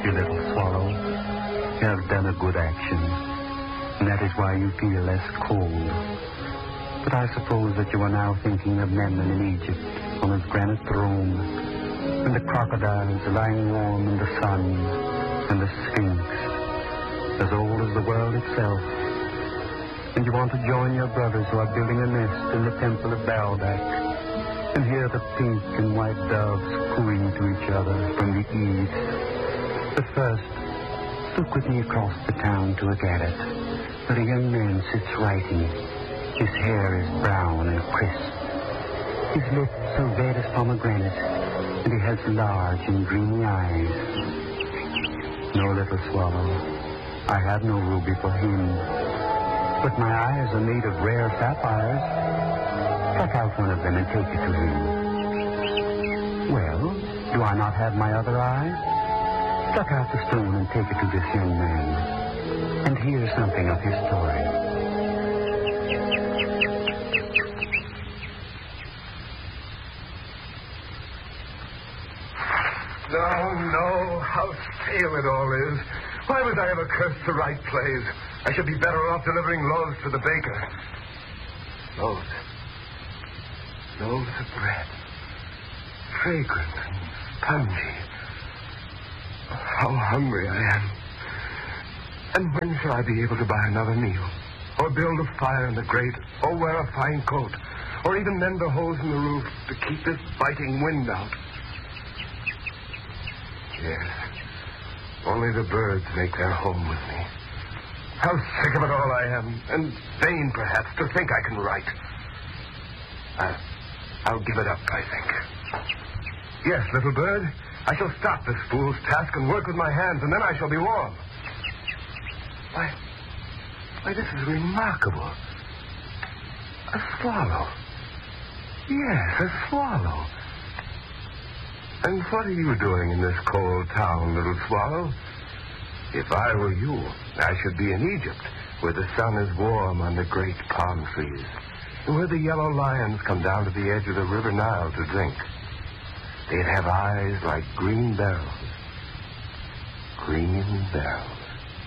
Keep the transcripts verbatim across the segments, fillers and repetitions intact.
you, little swallow. You have done a good action, and that is why you feel less cold. But I suppose that you are now thinking of Memnon in Egypt on his granite throne, and the crocodiles lying warm in the sun, and the Sphinx, as old as the world itself. And you want to join your brothers who are building a nest in the temple of Baalbec, and hear the pink and white doves cooing to each other from the east. But first, look with me across the town to a garret, where a young man sits writing. His hair is brown and crisp. His lips are red as pomegranate, and he has large and dreamy eyes. No, little swallow, I have no ruby for him, but my eyes are made of rare sapphires. Pluck out one of them and take it to him. Well, do I not have my other eye? Pluck out the stone and take it to this young man, and hear something of his story. No, no, how stale it all is. Why was I ever cursed to write plays? I should be better off delivering loaves to the baker. Loaves. Loaves of bread. Fragrant and spongy. How hungry I am. And when shall I be able to buy another meal? Or build a fire in the grate? Or wear a fine coat? Or even mend the holes in the roof to keep this biting wind out? Yes. Only the birds make their home with me. How sick of it all I am, and vain, perhaps, to think I can write. I'll, I'll give it up, I think. Yes, little bird, I shall stop this fool's task and work with my hands, and then I shall be warm. Why, why, this is remarkable. A swallow. Yes, a swallow. And what are you doing in this cold town, little swallow? If I were you, I should be in Egypt, where the sun is warm on the great palm trees, and where the yellow lions come down to the edge of the river Nile to drink. They'd have eyes like green beryls. Green beryls.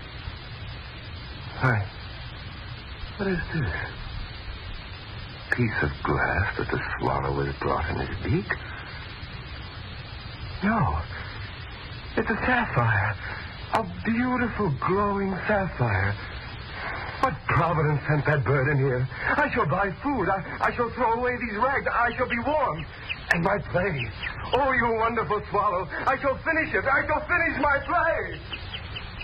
Why, what is this? Piece of glass that the swallow has brought in his beak? No, it's a sapphire. A beautiful, glowing sapphire. What providence sent that bird in here? I shall buy food. I, I shall throw away these rags. I shall be warm. And my play. Oh, you wonderful swallow. I shall finish it. I shall finish my play.